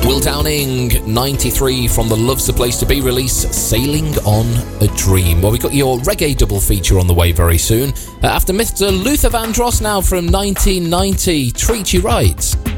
Will Downing, 93, from the Love's the Place to Be release, Sailing on a Dream. Well, we've got your reggae double feature on the way very soon. After Mr. Luther Vandross, now from 1990, Treat You Right.